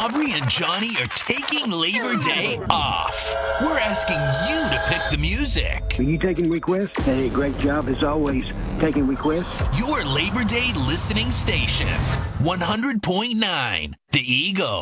Aubrey and Johnny are taking Labor Day off. We're asking you to pick the music. Are you taking requests? Hey, great job as always. Taking requests? Your Labor Day listening station, 100.9 The Eagle.